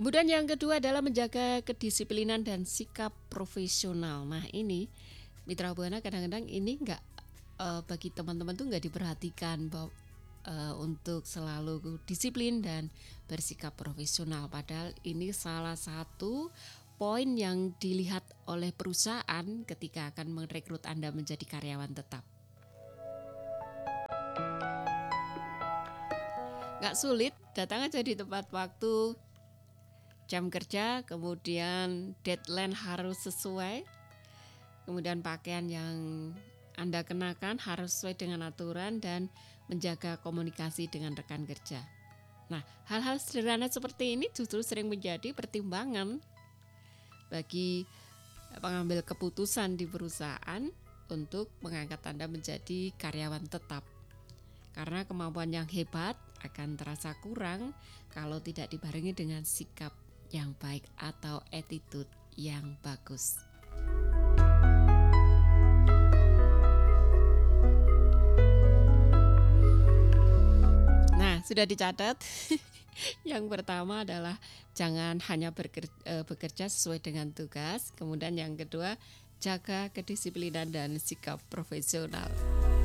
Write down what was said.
Kemudian yang kedua adalah menjaga kedisiplinan dan sikap profesional. Nah ini Mitra Buana kadang-kadang ini nggak bagi teman-teman tuh nggak diperhatikan bahwa untuk selalu disiplin dan bersikap profesional. Padahal ini salah satu poin yang dilihat oleh perusahaan ketika akan merekrut Anda menjadi karyawan tetap. Nggak sulit, datang aja di tepat waktu, jam kerja, kemudian deadline harus sesuai, kemudian pakaian yang Anda kenakan harus sesuai dengan aturan dan menjaga komunikasi dengan rekan kerja. Nah, hal-hal sederhana seperti ini justru sering menjadi pertimbangan bagi pengambil keputusan di perusahaan untuk mengangkat Anda menjadi karyawan tetap. Karena kemampuan yang hebat akan terasa kurang kalau tidak dibarengi dengan sikap yang baik atau attitude yang bagus. Nah, sudah dicatat. Yang pertama adalah jangan hanya bekerja sesuai dengan tugas. Kemudian yang kedua, jaga kedisiplinan dan sikap profesional.